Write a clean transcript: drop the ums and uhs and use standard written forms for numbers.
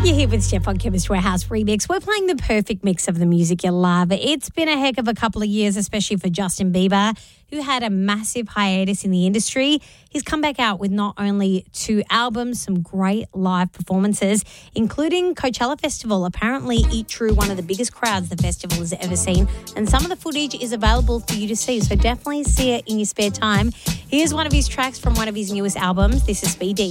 You're here with Steph on Chemist Warehouse Remix. We're playing the perfect mix of the music you love. It's been a heck of a couple of years, especially for Justin Bieber, who had a massive hiatus in the industry. He's come back out with not only 2 albums, some great live performances, including Coachella Festival. Apparently, it drew one of the biggest crowds the festival has ever seen, and some of the footage is available for you to see, so definitely see it in your spare time. Here's one of his tracks from one of his newest albums. This is Speed Demon.